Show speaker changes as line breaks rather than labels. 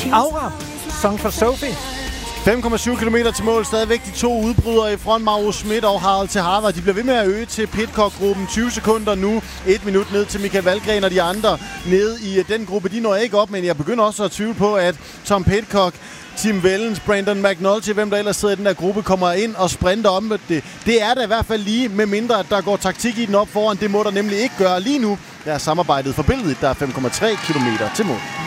Aura, Song for Sophie.
5,7 km til mål. Stadigvæk de to udbrydere i front, Mauro Schmidt og Harald til Harvard. De bliver ved med at øge til Pidcock-gruppen. 20 sekunder nu. 1 minut ned til Michael Valgren, og de andre nede i den gruppe. De når ikke op, men jeg begynder også at tvivle på, at Tom Pidcock, Tim Wellens, Brandon McNulty, hvem der ellers sidder i den der gruppe, kommer ind og sprinter om med det. Det er der i hvert fald lige, med mindre at der går taktik i den op foran. Det må der nemlig ikke gøre lige nu. Der er samarbejdet forbilledligt. Der er 5,3 km til mål.